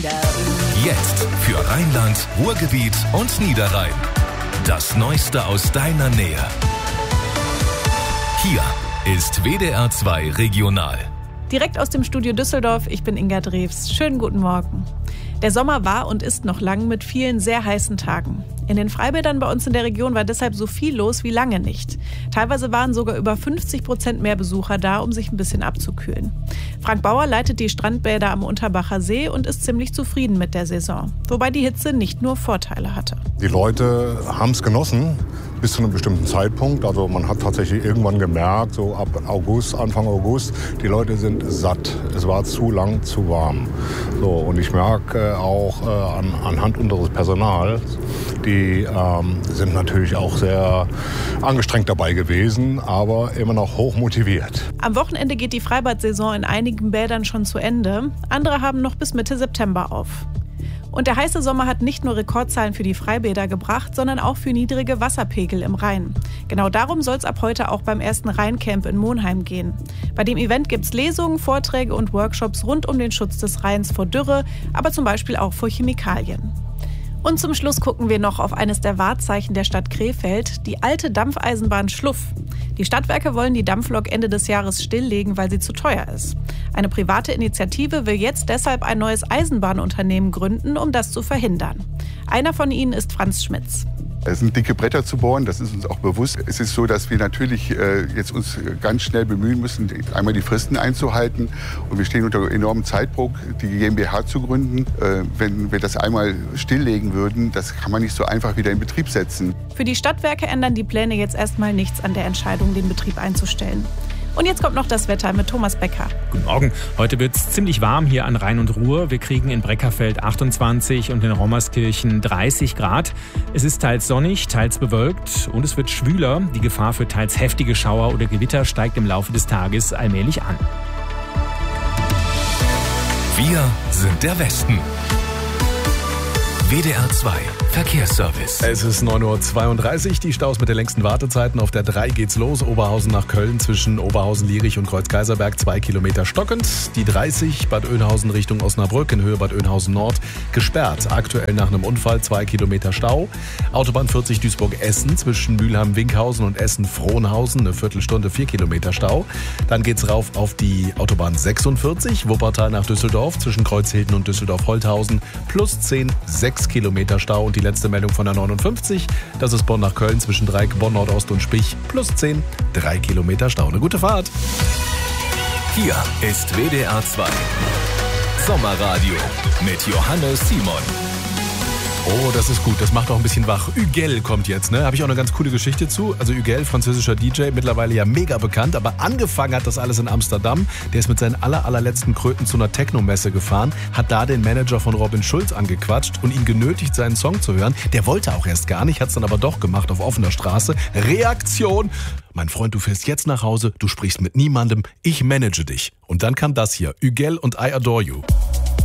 Jetzt für Rheinland, Ruhrgebiet und Niederrhein. Das Neueste aus deiner Nähe. Hier ist WDR 2 Regional. Direkt aus dem Studio Düsseldorf, ich bin Inga Drews. Schönen guten Morgen. Der Sommer war und ist noch lang mit vielen sehr heißen Tagen. In den Freibädern bei uns in der Region war deshalb so viel los wie lange nicht. Teilweise waren sogar über 50% mehr Besucher da, um sich ein bisschen abzukühlen. Frank Bauer leitet die Strandbäder am Unterbacher See und ist ziemlich zufrieden mit der Saison. Wobei die Hitze nicht nur Vorteile hatte. Die Leute haben es genossen bis zu einem bestimmten Zeitpunkt. Also man hat tatsächlich irgendwann gemerkt, so ab August, Anfang August, die Leute sind satt. Es war zu lang, zu warm. So, und ich merke auch anhand unseres Personals, die sind natürlich auch sehr angestrengt dabei gewesen, aber immer noch hoch motiviert. Am Wochenende geht die Freibad-Saison in einigen Bädern schon zu Ende. Andere haben noch bis Mitte September auf. Und der heiße Sommer hat nicht nur Rekordzahlen für die Freibäder gebracht, sondern auch für niedrige Wasserpegel im Rhein. Genau darum soll es ab heute auch beim ersten Rheincamp in Monheim gehen. Bei dem Event gibt es Lesungen, Vorträge und Workshops rund um den Schutz des Rheins vor Dürre, aber zum Beispiel auch vor Chemikalien. Und zum Schluss gucken wir noch auf eines der Wahrzeichen der Stadt Krefeld, die alte Dampfeisenbahn Schluff. Die Stadtwerke wollen die Dampflok Ende des Jahres stilllegen, weil sie zu teuer ist. Eine private Initiative will jetzt deshalb ein neues Eisenbahnunternehmen gründen, um das zu verhindern. Einer von ihnen ist Franz Schmitz. Es sind dicke Bretter zu bohren, das ist uns auch bewusst. Es ist so, dass wir natürlich jetzt uns ganz schnell bemühen müssen, einmal die Fristen einzuhalten. Und wir stehen unter enormem Zeitdruck, die GmbH zu gründen. Wenn wir das einmal stilllegen würden, das kann man nicht so einfach wieder in Betrieb setzen. Für die Stadtwerke ändern die Pläne jetzt erstmal nichts an der Entscheidung, den Betrieb einzustellen. Und jetzt kommt noch das Wetter mit Thomas Becker. Guten Morgen. Heute wird es ziemlich warm hier an Rhein und Ruhr. Wir kriegen in Breckerfeld 28 und in Rommerskirchen 30 Grad. Es ist teils sonnig, teils bewölkt und es wird schwüler. Die Gefahr für teils heftige Schauer oder Gewitter steigt im Laufe des Tages allmählich an. Wir sind der Westen. WDR 2 Verkehrsservice. Es ist 9.32 Uhr. Die Staus mit den längsten Wartezeiten. Auf der 3 geht's los. Oberhausen nach Köln zwischen Oberhausen-Lierich und Kreuz-Kaiserberg 2 Kilometer stockend. Die 30 Bad Oeynhausen Richtung Osnabrück in Höhe Bad Oeynhausen Nord gesperrt. Aktuell nach einem Unfall 2 Kilometer Stau. Autobahn 40 Duisburg-Essen zwischen Mülheim-Winkhausen und Essen-Frohnhausen eine Viertelstunde 4 Kilometer Stau. Dann geht's rauf auf die Autobahn 46 Wuppertal nach Düsseldorf zwischen Kreuzhilden und Düsseldorf-Holthausen plus 10 6 Kilometer Stau. Und die letzte Meldung von der 59, das ist Bonn nach Köln zwischen Dreieck, Bonn Nordost und Spich plus 10 3 Kilometer Stau. Eine gute Fahrt. Hier ist WDR 2 Sommerradio mit Johannes Simon. Oh, das ist gut. Das macht auch ein bisschen wach. Hügel kommt jetzt, ne? Habe ich auch eine ganz coole Geschichte zu. Also Hügel, französischer DJ, mittlerweile ja mega bekannt, aber angefangen hat das alles in Amsterdam. Der ist mit seinen allerletzten Kröten zu einer Techno-Messe gefahren, hat da den Manager von Robin Schulz angequatscht und ihn genötigt, seinen Song zu hören. Der wollte auch erst gar nicht, hat es dann aber doch gemacht auf offener Straße. Reaktion: Mein Freund, du fährst jetzt nach Hause, du sprichst mit niemandem, ich manage dich. Und dann kam das hier, Hügel und I Adore You.